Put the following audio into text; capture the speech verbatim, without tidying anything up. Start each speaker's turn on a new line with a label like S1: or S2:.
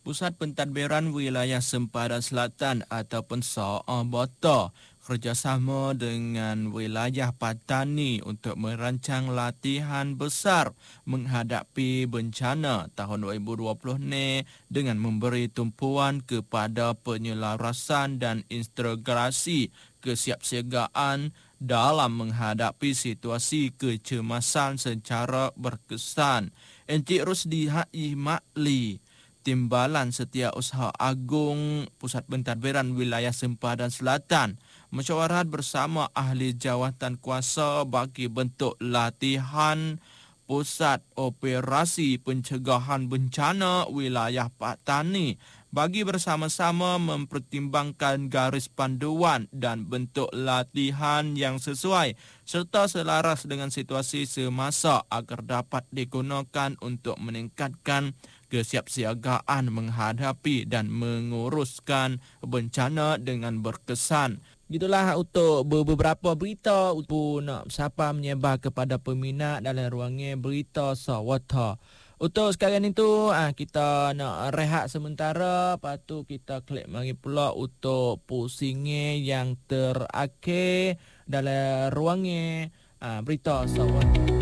S1: Pusat Pentadbiran Wilayah Sempadan Selatan ataupun S A A Bata kerjasama dengan wilayah Patani untuk merancang latihan besar menghadapi bencana tahun dua ribu dua puluh ni dengan memberi tumpuan kepada penyelarasan dan integrasi kesiapsiagaan dalam menghadapi situasi kecemasan secara berkesan. Encik Rusdi Hai Makli, Timbalan Setiausaha Agung Pusat Pentadbiran Wilayah Sempadan Selatan, mesyuarat bersama ahli jawatan kuasa bagi bentuk latihan Pusat Operasi Pencegahan Bencana Wilayah Patani bagi bersama-sama mempertimbangkan garis panduan dan bentuk latihan yang sesuai serta selaras dengan situasi semasa agar dapat digunakan untuk meningkatkan kesiapsiagaan menghadapi dan menguruskan bencana dengan berkesan. Gitulah untuk beberapa berita untuk nak siapa menyebar kepada peminat dalam ruangan berita Sawata. Untuk sekarang itu kita nak rehat sementara, lepas tu kita klik mari pula untuk pusingnya yang terakhir dalam ruangan berita Sawata.